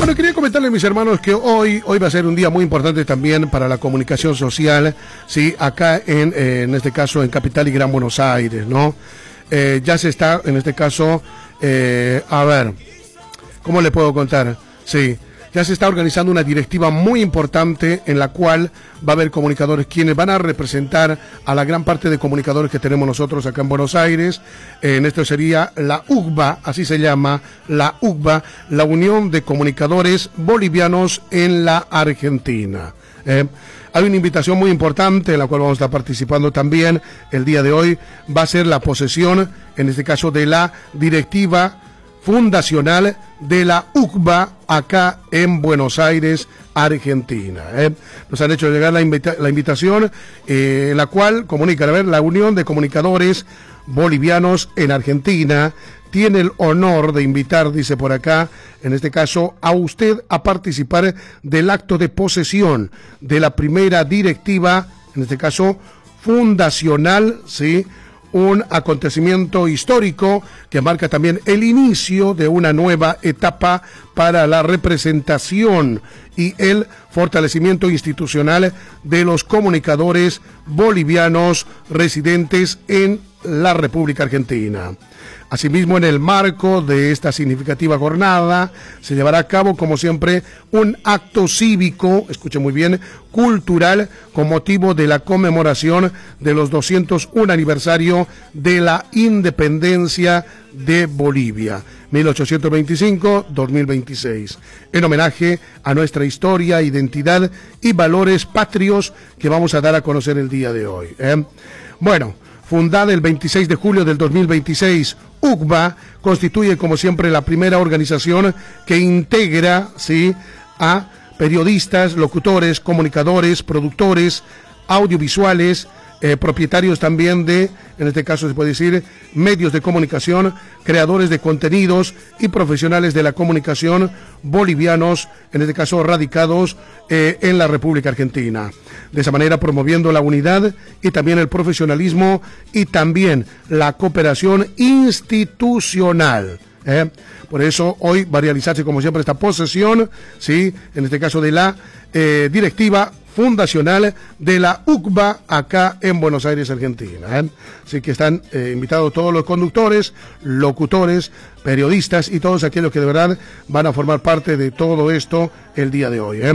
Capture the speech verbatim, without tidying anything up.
Bueno, quería comentarles, mis hermanos, que hoy, hoy va a ser un día muy importante también para la comunicación social, sí, acá en, eh, en este caso en Capital y Gran Buenos Aires, ¿no? Eh, ya se está, en este caso, eh, a ver, ¿cómo le puedo contar? Sí, ya se está organizando una directiva muy importante en la cual va a haber comunicadores quienes van a representar a la gran parte de comunicadores que tenemos nosotros acá en Buenos Aires. Eh, en esto sería la U C B A, así se llama, la U C B A, la Unión de Comunicadores Bolivianos en la Argentina. Eh, hay una invitación muy importante en la cual vamos a estar participando también el día de hoy. Va a ser la posesión, en este caso, de la directiva fundacional de la U C B A acá en Buenos Aires, Argentina. ¿eh? Nos han hecho llegar la, invita la invitación eh, en la cual comunican, a ver, la Unión de Comunicadores Bolivianos en Argentina tiene el honor de invitar, dice por acá, en este caso, a usted a participar del acto de posesión de la primera directiva, en este caso, fundacional, ¿sí?, un acontecimiento histórico que marca también el inicio de una nueva etapa para la representación y el fortalecimiento institucional de los comunicadores bolivianos residentes en la República Argentina. Asimismo, en el marco de esta significativa jornada, se llevará a cabo, como siempre, un acto cívico, escuche muy bien, cultural, con motivo de la conmemoración de los doscientos un aniversario de la independencia de Bolivia, mil ochocientos veinticinco a dos mil veintiséis, en homenaje a nuestra historia, identidad y valores patrios que vamos a dar a conocer el día de hoy. ¿eh? Bueno, fundada el veintiséis de julio del dos mil veintiséis, U C B A constituye, como siempre, la primera organización que integra, ¿sí?, a periodistas, locutores, comunicadores, productores, audiovisuales, eh, propietarios también de, en este caso se puede decir, medios de comunicación, creadores de contenidos y profesionales de la comunicación bolivianos, en este caso radicados eh, en la República Argentina. De esa manera promoviendo la unidad y también el profesionalismo y también la cooperación institucional. ¿eh? Por eso hoy va a realizarse, como siempre, esta posesión, ¿sí?, en este caso de la eh, directiva fundacional de la U C B A acá en Buenos Aires, Argentina. ¿eh? Así que están eh, invitados todos los conductores, locutores, periodistas y todos aquellos que de verdad van a formar parte de todo esto el día de hoy. ¿eh?